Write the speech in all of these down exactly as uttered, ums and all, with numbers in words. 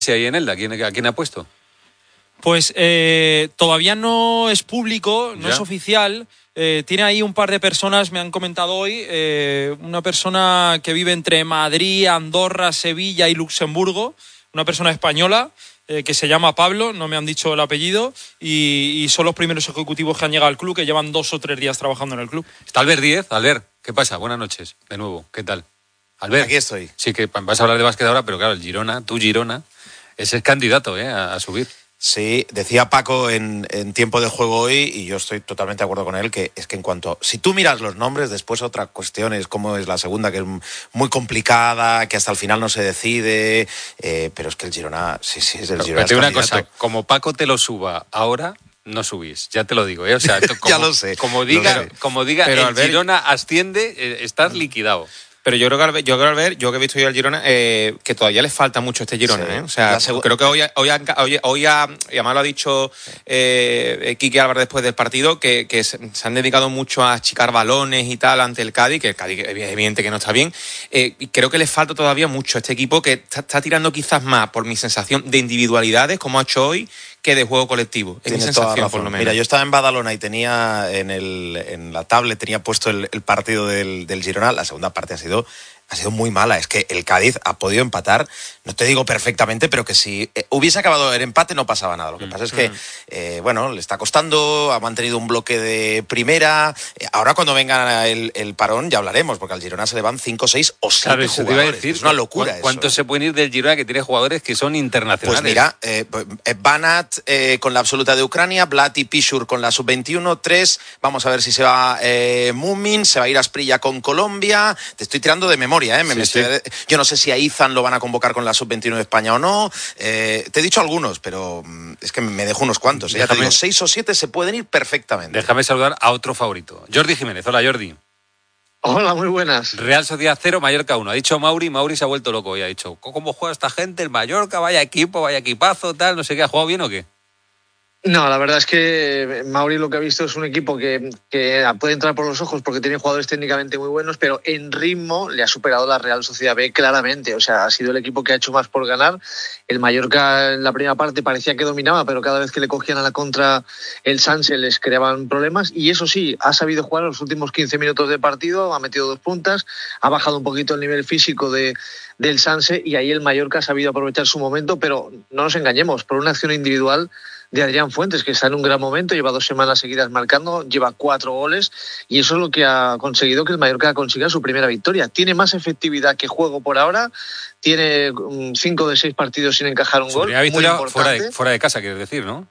Si hay en Elda, ¿a quién, a quién ha puesto? Pues eh, todavía no es público, no ¿Ya? es oficial. Eh, tiene ahí un par de personas, me han comentado hoy, eh, una persona que vive entre Madrid, Andorra, Sevilla y Luxemburgo, una persona española eh, que se llama Pablo, no me han dicho el apellido, y, y son los primeros ejecutivos que han llegado al club, que llevan dos o tres días trabajando en el club. Está Albert Díez. Albert, ¿qué pasa? Buenas noches, de nuevo, ¿qué tal? Albert. Aquí estoy. Sí, que vas a hablar de básquet ahora, pero claro, el Girona, tu Girona, ese es candidato ¿eh? a, a subir. Sí, decía Paco en, en tiempo de juego hoy, y yo estoy totalmente de acuerdo con él, que es que en cuanto... Si tú miras los nombres, después otra cuestión es cómo es la segunda, que es muy complicada, que hasta el final no se decide, eh, pero es que el Girona... Sí, sí, es el Pero, Girona. pero te digo una candidato. cosa, como Paco te lo suba ahora, no subís, ya te lo digo. ¿eh? O sea, como, Ya lo sé. Como diga, Lo sé. como diga Pero, el Albert, Girona asciende, eh, estás liquidado. Pero yo creo que Albert, yo creo Albert, yo que he visto yo al Girona, eh, que todavía le falta mucho a este Girona, Sí. ¿eh? O sea, segu- creo que hoy, hoy, hoy, hoy ha, y además lo ha dicho eh, Quique Álvarez después del partido, que, que se, se han dedicado mucho a achicar balones y tal ante el Cádiz, que el Cádiz es evidente que no está bien. Eh, y creo que le falta todavía mucho a este equipo, que está, está tirando quizás más, por mi sensación, de individualidades, como ha hecho hoy, que de juego colectivo. Es mi Tienes toda sensación, razón. por lo menos. Mira, yo estaba en Badalona y tenía en, el, en la tablet tenía puesto el, el partido del, del Girona. La segunda parte ha sido, ha sido muy mala. Es que el Cádiz ha podido empatar, no te digo perfectamente, pero que si eh, hubiese acabado el empate no pasaba nada. Lo que pasa es que, eh, bueno, le está costando, ha mantenido un bloque de primera. Eh, ahora cuando venga el, el parón ya hablaremos, porque al Girona se le van cinco, seis o siete Claro, eso te iba a jugadores. decir. Es una locura eso. ¿Cuántos se pueden ir del Girona, que tiene jugadores que son internacionales? Pues mira, eh, Banat eh, con la absoluta de Ucrania, Blat y Pichur con la sub veintiuno, tres, vamos a ver si se va eh, Mumin, se va a ir Asprilla con Colombia, te estoy tirando de memoria, ¿eh? Me, Sí, me sí. estoy, yo no sé si a Izan lo van a convocar con la sub veintiuno de España o no, eh, te he dicho algunos, pero mm, es que me dejo unos cuantos, ¿eh? Ya te Déjame- digo, seis o siete se pueden ir perfectamente. Déjame saludar a otro favorito. Jordi Jiménez. Hola, Jordi. Hola, muy buenas. Real Sociedad cero, Mallorca uno. Ha dicho Mauri, Mauri se ha vuelto loco y ha dicho, ¿cómo juega esta gente? El Mallorca, vaya equipo, vaya equipazo, tal, no sé qué. ¿Ha jugado bien o qué? No, la verdad es que Mauri lo que ha visto es un equipo que, que puede entrar por los ojos porque tiene jugadores técnicamente muy buenos, pero en ritmo le ha superado la Real Sociedad B claramente. O sea, ha sido el equipo que ha hecho más por ganar. El Mallorca en la primera parte parecía que dominaba, pero cada vez que le cogían a la contra el Sanse les creaban problemas. Y eso sí, ha sabido jugar los últimos quince minutos de partido, ha metido dos puntas, ha bajado un poquito el nivel físico de, del Sanse y ahí el Mallorca ha sabido aprovechar su momento, pero no nos engañemos, por una acción individual de Adrián Fuentes, que está en un gran momento, lleva dos semanas seguidas marcando, lleva cuatro goles y eso es lo que ha conseguido que el Mallorca consiga su primera victoria. Tiene más efectividad que juego por ahora, tiene um, cinco de seis partidos sin encajar un Su gol, primera muy victoria importante. fuera de, fuera de casa, quieres decir, ¿no?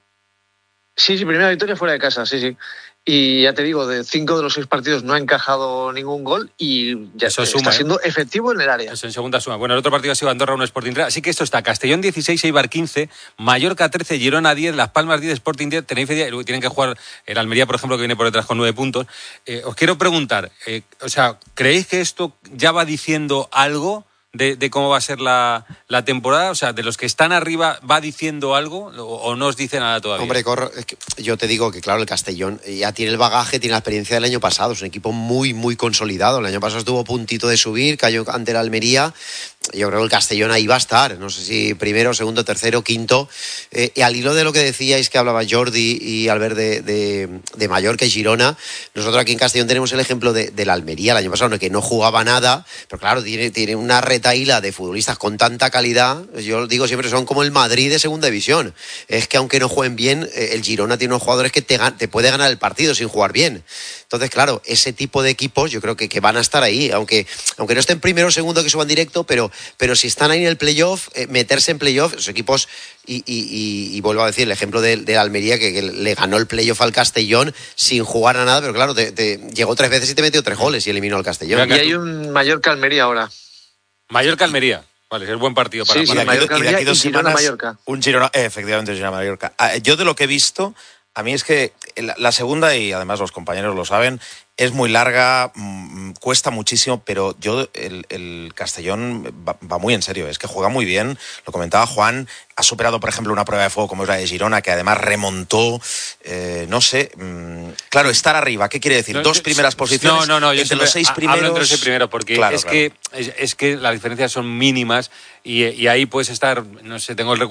Sí, sí, primera victoria fuera de casa, sí, sí. Y ya te digo, de cinco de los seis partidos no ha encajado ningún gol y ya Eso está suma, ¿eh? siendo efectivo en el área. Eso en segunda suma. Bueno, el otro partido ha sido Andorra uno, Sporting tres. Así que esto está Castellón dieciséis, Eibar quince, Mallorca trece, Girona diez, Las Palmas diez, Sporting diez, Tenerife diez. Y luego tienen que jugar el Almería, por ejemplo, que viene por detrás con nueve puntos. Eh, os quiero preguntar, eh, o sea, ¿creéis que esto ya va diciendo algo de, de cómo va a ser la, la temporada? O sea, de los que están arriba, ¿va diciendo algo o, o no os dice nada todavía? Hombre, Corro, es que yo te digo que, claro, el Castellón ya tiene el bagaje, tiene la experiencia del año pasado. Es un equipo muy, muy consolidado. El año pasado estuvo a puntito de subir, cayó ante la Almería. Yo creo que el Castellón ahí va a estar. No sé si primero, segundo, tercero, quinto. Eh, y al hilo de lo que decíais, que hablaba Jordi y Albert de, de, de Mallorca y Girona, nosotros aquí en Castellón tenemos el ejemplo de, de la Almería el año pasado, que no jugaba nada, pero claro, tiene, tiene una retaíla de futbolistas con tanta calidad. Yo digo siempre, son como el Madrid de segunda división. Es que aunque no jueguen bien, el Girona tiene unos jugadores que te, te puede ganar el partido sin jugar bien. Entonces, claro, ese tipo de equipos yo creo que, que van a estar ahí, aunque, aunque no estén primero o segundo que suban directo, pero, pero si están ahí en el playoff, eh, meterse en playoff, esos equipos, y, y, y, y vuelvo a decir, el ejemplo de, de Almería, que, que le ganó el playoff al Castellón sin jugar a nada, pero claro, te, te, llegó tres veces y te metió tres goles y eliminó al Castellón. Y hay un Mallorca-Almería ahora. Mallorca-Almería. Vale, es buen partido para Sí, sí, para- Mallorca, y de aquí dos y Girona, semanas, Mallorca. un Girona, eh, efectivamente, Girona Mallorca. Ah, yo de lo que he visto, a mí es que la, la segunda, y además los compañeros lo saben, es muy larga, mmm, cuesta muchísimo, pero yo, el, el Castellón va, va muy en serio, es que juega muy bien, lo comentaba Juan, ha superado, por ejemplo, una prueba de fuego como es la de Girona, que además remontó, eh, no sé, mmm, claro, estar arriba, ¿qué quiere decir? No, Dos yo- primeras posiciones No, no, no, yo entre siempre los seis ha- primeros. hablo entre los seis primeros porque Claro, es, claro. Que, es, es que las diferencias son mínimas y, y ahí puedes estar, no sé, tengo el recuerdo